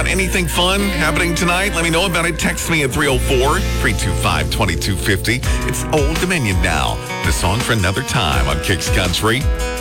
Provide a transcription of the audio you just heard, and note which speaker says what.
Speaker 1: Got anything fun happening tonight? Let me know about it. Text me at 304-325-2250. It's Old Dominion now. The song for another time on Kicks Country.